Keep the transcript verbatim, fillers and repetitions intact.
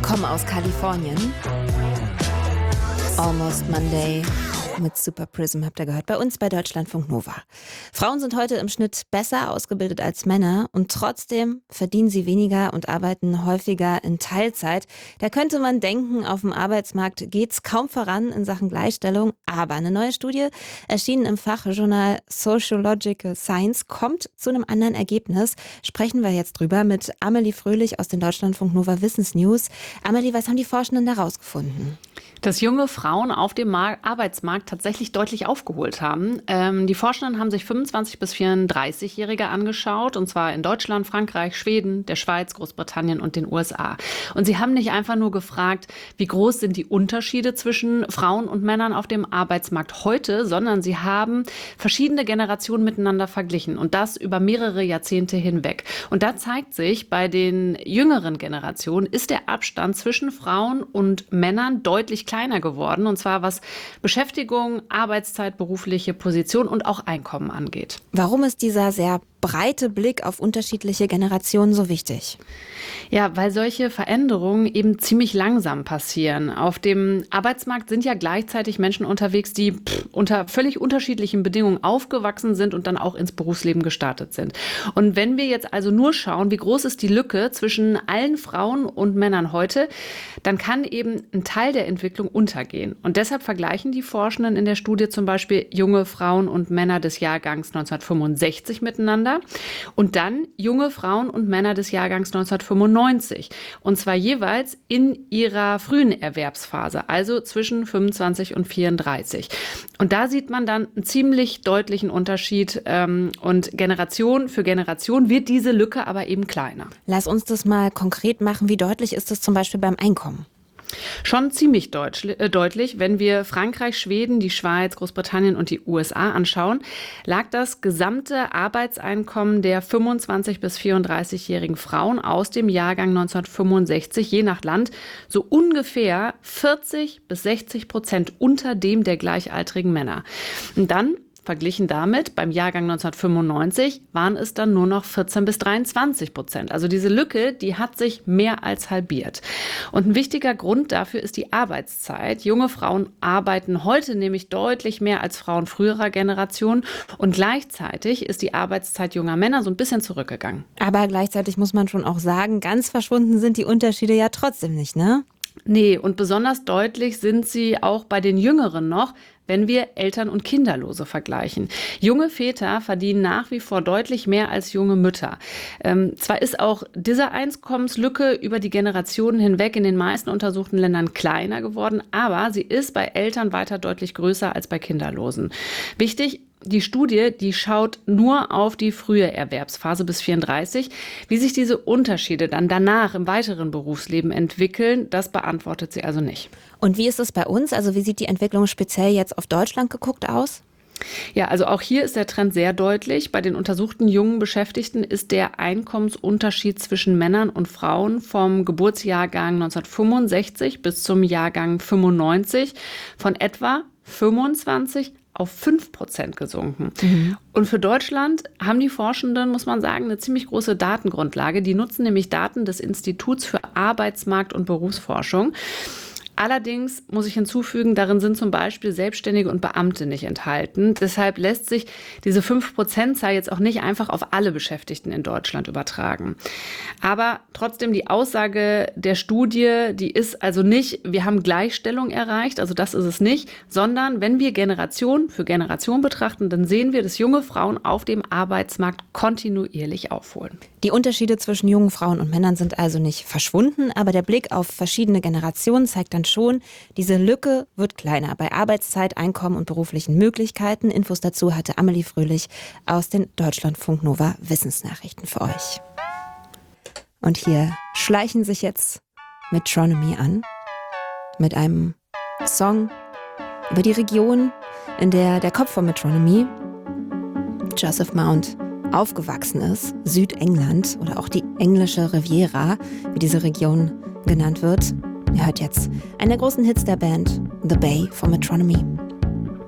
kommen aus Kalifornien. Almost Monday mit Super Prism habt ihr gehört, bei uns bei Deutschlandfunk Nova. Frauen sind heute im Schnitt besser ausgebildet als Männer und trotzdem verdienen sie weniger und arbeiten häufiger in Teilzeit. Da könnte man denken, auf dem Arbeitsmarkt geht's kaum voran in Sachen Gleichstellung, aber eine neue Studie, erschienen im Fachjournal Sociological Science, kommt zu einem anderen Ergebnis. Sprechen wir jetzt drüber mit Amelie Fröhlich aus den Deutschlandfunk Nova Wissensnews. Amelie, was haben die Forschenden da rausgefunden? Dass junge Frauen auf dem Mar- Arbeitsmarkt tatsächlich deutlich aufgeholt haben. Ähm, die Forschenden haben sich fünfundzwanzig- bis vierunddreißigjährige angeschaut, und zwar in Deutschland, Frankreich, Schweden, der Schweiz, Großbritannien und den U S A. Und sie haben nicht einfach nur gefragt, wie groß sind die Unterschiede zwischen Frauen und Männern auf dem Arbeitsmarkt heute, sondern sie haben verschiedene Generationen miteinander verglichen, und das über mehrere Jahrzehnte hinweg. Und da zeigt sich, bei den jüngeren Generationen ist der Abstand zwischen Frauen und Männern deutlich kleiner geworden, und zwar was Beschäftigung, Arbeitszeit, berufliche Position und auch Einkommen angeht. Warum ist dieser sehr breite Blick auf unterschiedliche Generationen so wichtig? Ja, weil solche Veränderungen eben ziemlich langsam passieren. Auf dem Arbeitsmarkt sind ja gleichzeitig Menschen unterwegs, die pff, unter völlig unterschiedlichen Bedingungen aufgewachsen sind und dann auch ins Berufsleben gestartet sind. Und wenn wir jetzt also nur schauen, wie groß ist die Lücke zwischen allen Frauen und Männern heute, dann kann eben ein Teil der Entwicklung untergehen. Und deshalb vergleichen die Forschenden in der Studie zum Beispiel junge Frauen und Männer des Jahrgangs neunzehnhundertfünfundsechzig miteinander und dann junge Frauen und Männer des Jahrgangs neunzehnhundertfünfundneunzig. Und zwar jeweils in ihrer frühen Erwerbsphase, also zwischen fünfundzwanzig und vierunddreißig. Und da sieht man dann einen ziemlich deutlichen Unterschied. Ähm, und Generation für Generation wird diese Lücke aber eben kleiner. Lass uns das mal konkret machen. Wie deutlich ist es zum Beispiel beim Einkommen? Schon ziemlich deutsch, äh, deutlich. Wenn wir Frankreich, Schweden, die Schweiz, Großbritannien und die U S A anschauen, lag das gesamte Arbeitseinkommen der fünfundzwanzig- bis vierunddreißigjährigen Frauen aus dem Jahrgang neunzehnhundertfünfundsechzig, je nach Land, so ungefähr vierzig bis sechzig Prozent unter dem der gleichaltrigen Männer. Und dann verglichen damit, beim Jahrgang neunzehnhundertfünfundneunzig waren es dann nur noch vierzehn bis dreiundzwanzig Prozent. Also diese Lücke, die hat sich mehr als halbiert. Und ein wichtiger Grund dafür ist die Arbeitszeit. Junge Frauen arbeiten heute nämlich deutlich mehr als Frauen früherer Generationen. Und gleichzeitig ist die Arbeitszeit junger Männer so ein bisschen zurückgegangen. Aber gleichzeitig muss man schon auch sagen, ganz verschwunden sind die Unterschiede ja trotzdem nicht, ne? Nee, und besonders deutlich sind sie auch bei den Jüngeren noch, wenn wir Eltern- und Kinderlose vergleichen. Junge Väter verdienen nach wie vor deutlich mehr als junge Mütter. Ähm, zwar ist auch diese Einkommenslücke über die Generationen hinweg in den meisten untersuchten Ländern kleiner geworden, aber sie ist bei Eltern weiter deutlich größer als bei Kinderlosen. Wichtig: Die Studie, die schaut nur auf die frühe Erwerbsphase bis vierunddreißig. Wie sich diese Unterschiede dann danach im weiteren Berufsleben entwickeln, das beantwortet sie also nicht. Und wie ist es bei uns? Also wie sieht die Entwicklung speziell jetzt auf Deutschland geguckt aus? Ja, also auch hier ist der Trend sehr deutlich. Bei den untersuchten jungen Beschäftigten ist der Einkommensunterschied zwischen Männern und Frauen vom Geburtsjahrgang neunzehnhundertfünfundsechzig bis zum Jahrgang fünfundneunzig von etwa fünfundzwanzig auf fünf Prozent gesunken. Mhm. Und für Deutschland haben die Forschenden, muss man sagen, eine ziemlich große Datengrundlage. Die nutzen nämlich Daten des Instituts für Arbeitsmarkt- und Berufsforschung. Allerdings muss ich hinzufügen, darin sind zum Beispiel Selbstständige und Beamte nicht enthalten. Deshalb lässt sich diese fünf Prozent Zahl jetzt auch nicht einfach auf alle Beschäftigten in Deutschland übertragen. Aber trotzdem, die Aussage der Studie, die ist also nicht, wir haben Gleichstellung erreicht, also das ist es nicht, sondern wenn wir Generation für Generation betrachten, dann sehen wir, dass junge Frauen auf dem Arbeitsmarkt kontinuierlich aufholen. Die Unterschiede zwischen jungen Frauen und Männern sind also nicht verschwunden, aber der Blick auf verschiedene Generationen zeigt dann schon, diese Lücke wird kleiner bei Arbeitszeit, Einkommen und beruflichen Möglichkeiten. Infos dazu hatte Amelie Fröhlich aus den Deutschlandfunk Nova Wissensnachrichten für euch. Und hier schleichen sich jetzt Metronomy an mit einem Song über die Region, in der der Kopf von Metronomy, Joseph Mount, aufgewachsen ist, Südengland oder auch die englische Riviera, wie diese Region genannt wird. Ihr hört jetzt einen der großen Hits der Band, The Bay von Metronomy.